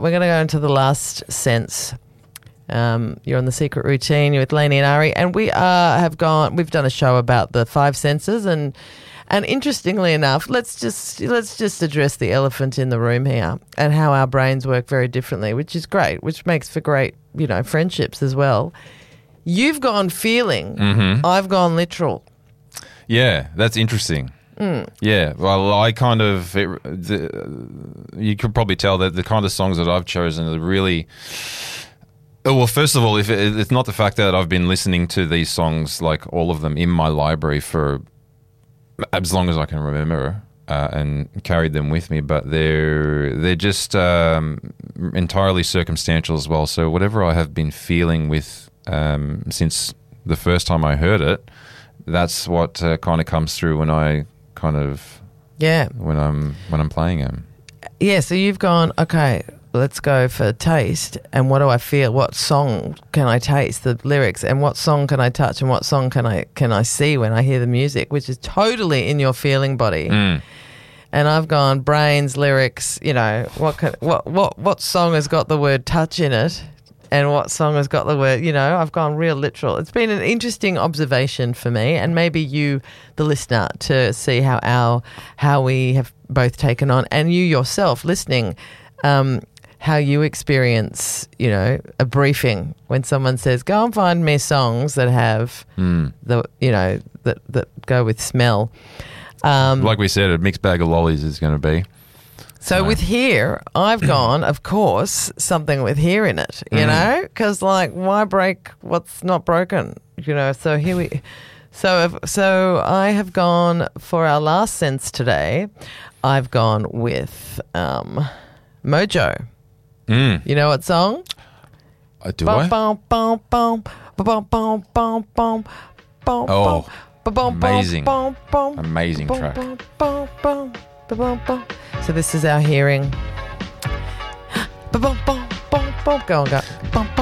we're going to go into the last sense. You're on The Secret Routine. You're with Lainey and Ari, and we've done a show about the five senses, and interestingly enough, let's just address the elephant in the room here and how our brains work very differently, which is great, which makes for great, friendships as well. You've gone feeling, I've gone literal. Yeah, that's interesting. Yeah, well, I kind of, you could probably tell that the kind of songs that I've chosen are really, well, first of all, if it's not the fact that I've been listening to these songs, like all of them, in my library for as long as I can remember, and carried them with me, but they're just entirely circumstantial as well. So whatever I have been feeling with since the first time I heard it, that's what kind of comes through when I when I'm playing them. Yeah, so you've gone, okay, let's go for taste, and what do I feel? What song can I taste the lyrics, and what song can I touch, and what song can I see when I hear the music, which is totally in your feeling body. And I've gone brains, lyrics, what song has got the word touch in it, and what song has got the word, I've gone real literal. It's been an interesting observation for me, and maybe you, the listener, to see how we have both taken on, and you yourself listening, how you experience, a briefing when someone says, go and find me songs that have that go with smell. Like we said, a mixed bag of lollies is going to be. So with Here, I've gone, of course, something with Here in it, because why break what's not broken, So here we, so I have gone for our last sense today. I've gone with Mojo. You know what song? Do I? Oh, amazing. Amazing track. So this is our hearing. Go on, go.